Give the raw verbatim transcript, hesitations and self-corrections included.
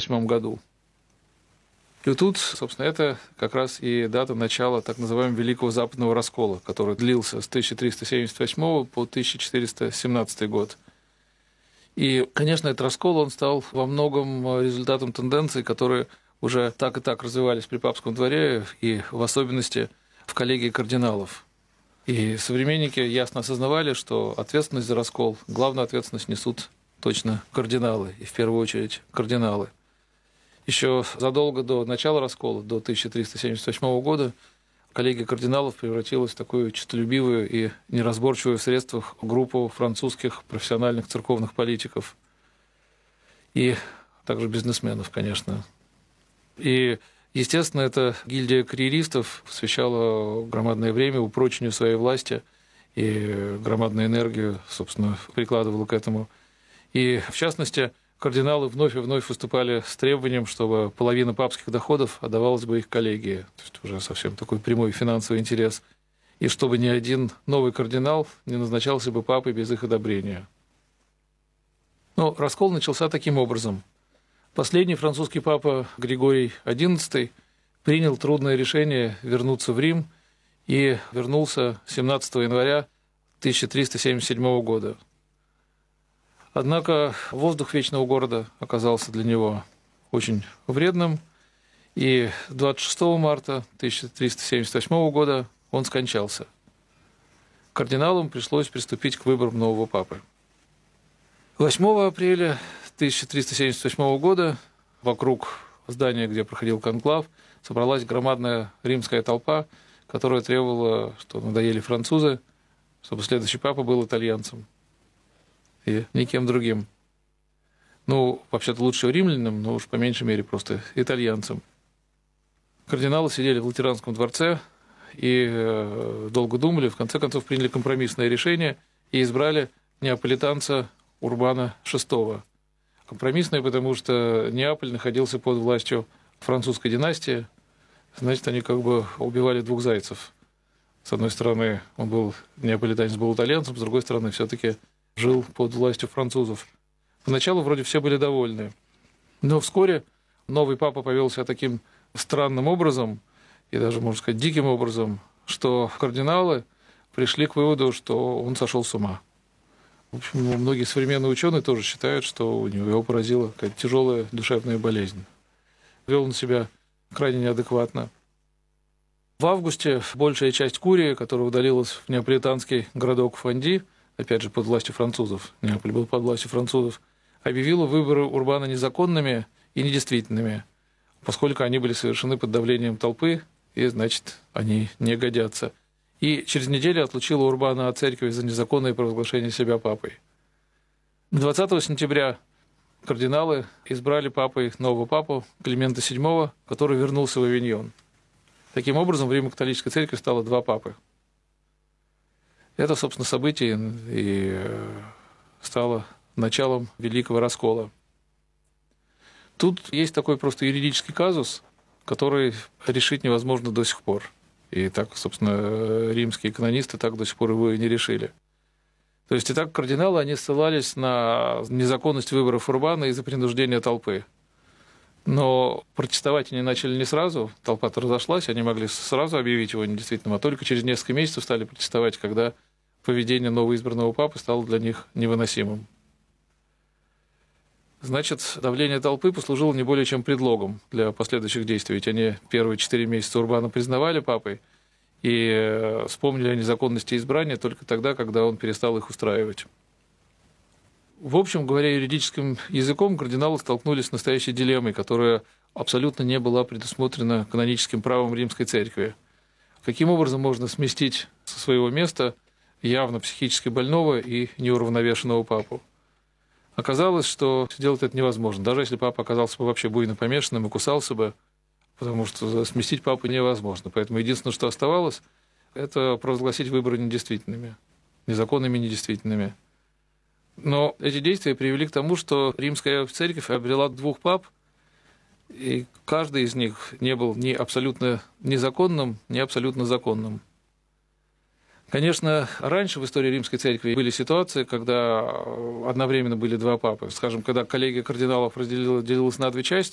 восьмом году. И тут, собственно, это как раз и дата начала так называемого Великого Западного раскола, который длился с тысяча триста семьдесят восьмого по тысяча четыреста семнадцатый год. И, конечно, этот раскол он стал во многом результатом тенденций, которые уже так и так развивались при папском дворе, и в особенности в коллегии кардиналов. И современники ясно осознавали, что ответственность за раскол, главную ответственность несут точно кардиналы, и в первую очередь кардиналы. Еще задолго до начала раскола, до тысяча триста семьдесят восьмого года, коллегия кардиналов превратилась в такую честолюбивую и неразборчивую в средствах группу французских профессиональных церковных политиков и также бизнесменов, конечно. И, естественно, эта гильдия карьеристов посвящала громадное время упрочению своей власти и громадную энергию, собственно, прикладывала к этому. И, в частности, кардиналы вновь и вновь выступали с требованием, чтобы половина папских доходов отдавалась бы их коллегии. То есть уже совсем такой прямой финансовый интерес. И чтобы ни один новый кардинал не назначался бы папой без их одобрения. Но раскол начался таким образом. Последний французский папа Григорий одиннадцатый принял трудное решение вернуться в Рим и вернулся семнадцатого января тысяча триста семьдесят седьмого года. Однако воздух вечного города оказался для него очень вредным, и двадцать шестого марта тысяча триста семьдесят восьмого года он скончался. Кардиналам пришлось приступить к выборам нового папы. восьмого апреля тысяча триста семьдесят восьмого года вокруг здания, где проходил конклав, собралась громадная римская толпа, которая требовала, что надоели французы, чтобы следующий папа был итальянцем и никем другим. Ну, вообще-то лучше римлянам, но уж по меньшей мере просто итальянцам. Кардиналы сидели в Латеранском дворце и э, долго думали, в конце концов приняли компромиссное решение и избрали неаполитанца Урбана шестого. Компромиссное, потому что Неаполь находился под властью французской династии, значит, они как бы убивали двух зайцев. С одной стороны, он был неаполитанец, был итальянцем, с другой стороны, все-таки жил под властью французов. Поначалу вроде все были довольны. Но вскоре новый папа повел себя таким странным образом, и даже, можно сказать, диким образом, что кардиналы пришли к выводу, что он сошел с ума. В общем, многие современные ученые тоже считают, что у него его поразила какая-то тяжелая душевная болезнь. Вел он себя крайне неадекватно. В августе большая часть Курии, которая удалилась в неаполитанский городок Фонди, опять же, под властью французов, Неаполь был под властью французов, объявила выборы Урбана незаконными и недействительными, поскольку они были совершены под давлением толпы, и, значит, они не годятся. И через неделю отлучила Урбана от церкви за незаконное провозглашение себя папой. двадцатого сентября кардиналы избрали папой нового папу Климента седьмого, который вернулся в Авиньон. Таким образом, в Римо-католической церкви стало два папы. Это, собственно, событие и стало началом Великого Раскола. Тут есть такой просто юридический казус, который решить невозможно до сих пор. И так, собственно, римские канонисты так до сих пор его и не решили. То есть, и так кардиналы, они ссылались на незаконность выборов Урбана из-за принуждения толпы. Но протестовать они начали не сразу, толпа-то разошлась, они могли сразу объявить его недействительным, а только через несколько месяцев стали протестовать, когда поведение новоизбранного папы стало для них невыносимым. Значит, давление толпы послужило не более чем предлогом для последующих действий. Ведь они первые четыре месяца Урбана признавали папой и вспомнили о незаконности избрания только тогда, когда он перестал их устраивать. В общем, говоря юридическим языком, кардиналы столкнулись с настоящей дилеммой, которая абсолютно не была предусмотрена каноническим правом Римской Церкви. Каким образом можно сместить со своего места явно психически больного и неуравновешенного папу? Оказалось, что сделать это невозможно. Даже если папа оказался бы вообще буйно помешанным и кусался бы, потому что сместить папу невозможно. Поэтому единственное, что оставалось, это провозгласить выборы недействительными, незаконными недействительными. Но эти действия привели к тому, что Римская Церковь обрела двух пап, и каждый из них не был ни абсолютно незаконным, ни абсолютно законным. Конечно, раньше в истории Римской Церкви были ситуации, когда одновременно были два папы. Скажем, когда коллегия кардиналов разделилась на две части,